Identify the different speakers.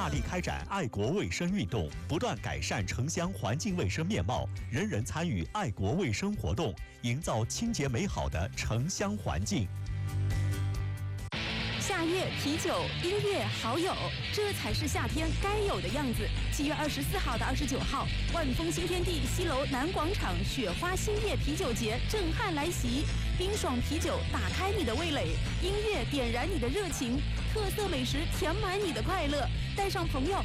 Speaker 1: 大力开展爱国卫生运动，不断改善城乡环境卫生面貌，人人参与爱国卫生活动，营造清洁美好的城乡环境。
Speaker 2: 夏夜啤酒、音乐、好友，这才是夏天该有的样子。7月24号到29号，万丰新天地西楼南广场雪花星夜啤酒节震撼来袭，冰爽啤酒打开你的味蕾，音乐点燃你的热情，特色美食填满你的快乐，带上朋友